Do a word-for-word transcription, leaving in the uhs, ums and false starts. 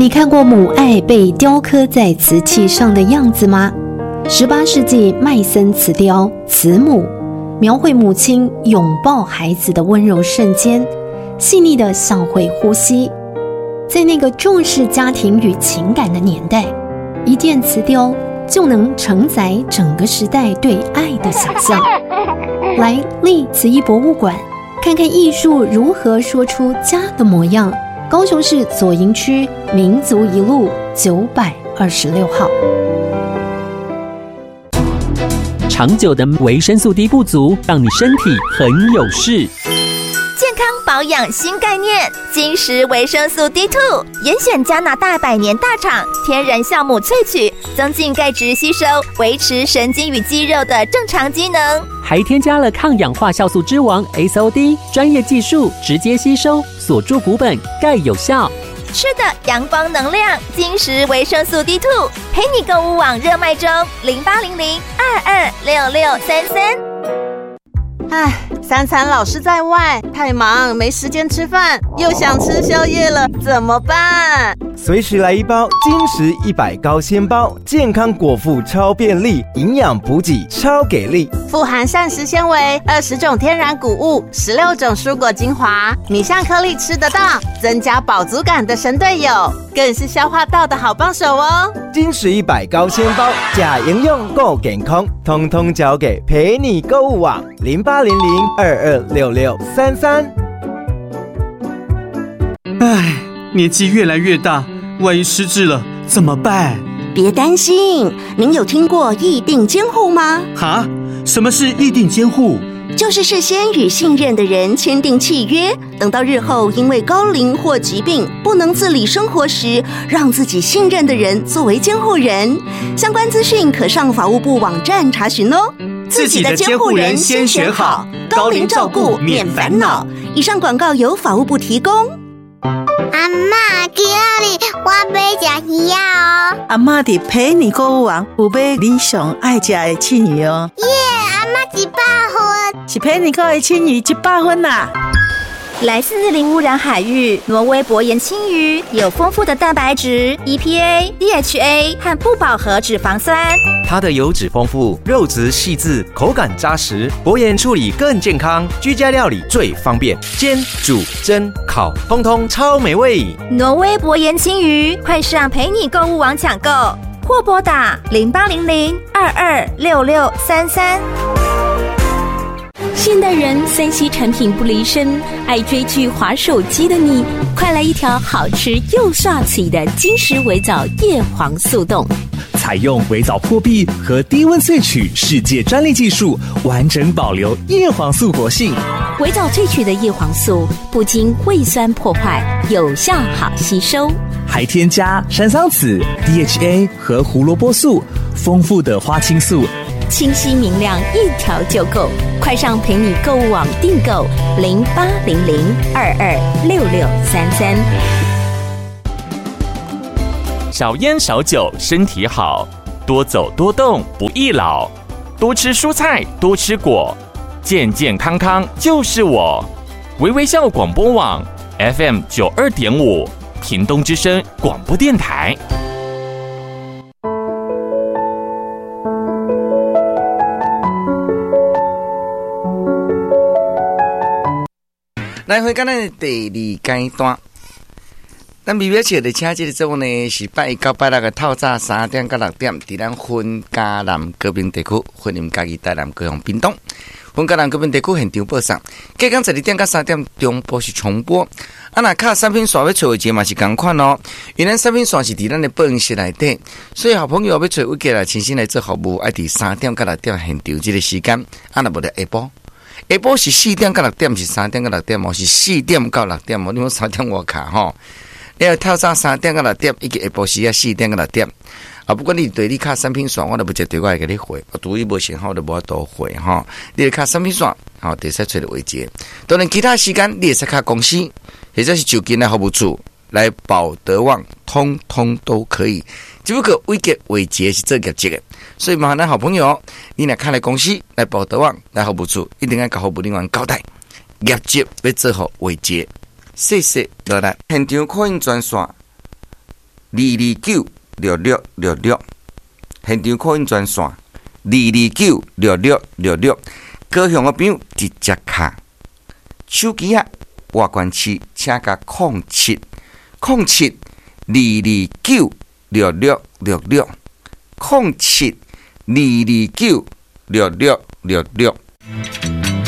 你看过母爱被雕刻在瓷器上的样子吗？十八世纪麦森瓷雕《慈母》描绘母亲拥抱孩子的温柔瞬间，细腻的像会呼吸。在那个重视家庭与情感的年代，一件瓷雕就能承载整个时代对爱的想象。来立慈艺博物馆，看看艺术如何说出家的模样。高雄市左营区民族一路九百二十六号。 长久的维生素 D 不足，让你身体很有事。 健康保养新概念，金石维生素 D 二 严选加拿大百年大厂天然酵母萃取，增进钙质吸收，维持神经与肌肉的正常机能， 还添加了抗氧化酵素之王 S O D 专业技术，直接吸收，锁住骨本，钙有效。 吃的阳光能量，金石维生素 D 二 陪你购物网热卖中，零八零零二二六六三三。 唉，三餐老是在外，太忙没时间吃饭，又想吃宵夜了，怎么办？ 随时来一包金石一百高纤包，健康果腹超便利，营养补给超给力， 富含膳食纤维，二十种天然谷物，十六种蔬果精华，米香颗粒吃得到，增加饱足感的神队友，更是消化道的好帮手哦。 金石一百高纤包，假营养够健康，通通交给陪你购物网零八零零二二六六三三。 唉，年纪越来越大，万一失智了怎么办？ 别担心，您有听过议定监护吗？ 哈？什么是议定监护？ 就是事先与信任的人签订契约，等到日后因为高龄或疾病不能自理生活时，让自己信任的人作为监护人。相关资讯可上法务部网站查询哦。 自己的监护人先选好，高龄照顾免烦恼。 以上广告由法务部提供。 阿嬷，今日我要吃鱼哦。 阿嬷伫陪你购物网有买你上爱吃的青鱼哦。 耶，阿嬷一百分， 是陪你购的青鱼一百分啦。 来自零污染海域，挪威薄盐青鱼有丰富的蛋白质、E P A、D H A 和不饱和脂肪酸。 它的油脂丰富，肉质细致，口感扎实，薄盐处理更健康，居家料理最方便，煎、煮、蒸、烤，通通超美味。 挪威薄盐青鱼，快上陪你购物网抢购，或拨打零八零零二二六六三三。 现代人三 C 产品不离身，爱追剧滑手机的你，快来一条好吃又刷起的金石微藻叶黄素冻。 采用微藻破壁和低温萃取世界专利技术，完整保留叶黄素活性。 微藻萃取的叶黄素不经胃酸破坏，有效好吸收， 还添加山桑子、D H A 和胡萝卜素，丰富的花青素， 清晰明亮，一条就够。快上陪你购物网订购零八零零二二六六三三。 少烟少酒身体好，多走多动不易老，多吃蔬菜多吃果，健健康康就是我。微微笑广播网 F M 九二点五，屏东之声广播电台。 来回到咱的第二阶段，咱微微笑的请这个节目呢是拜一到拜六的透早三点到六点，伫咱分嘉南高屏地区，分林嘉义台南高雄屏东，分嘉南高屏地区现场播送。隔天十二点到三点中播是重播。啊，那卡产品线要找位置嘛是同款哦，因为产品线是伫咱的播音室内底，所以好朋友要找位置来亲身来做服务，爱伫三点到六点现场这个时间，啊那无得下晡。下晡是四点到六点，是三点到六点哦，是四点到六点哦。你讲三点我卡吼，你要透早三点到六点，以及下晡时啊四点到六点。啊，不管你对你卡产品线，我都不接对我会给你回。我对你无信号，就无法度回哈。你要卡产品线，好，得使找到位置。当然，其他时间你也使卡公司，或者是就近的服务处来保德旺，通通都可以。只不过位阶位阶是做业绩的。所以麻烦咱好朋友，你若看来公司来保德旺来服务处，一定要甲服务人员交代，业绩要做好位阶。谢谢落来，现场扩音专线二二九六六六六，现场扣印专线二二九六六六六，高雄的朋友直接卡手机啊，外关市请甲空七空七二二九六六六六空七二二九六六六六。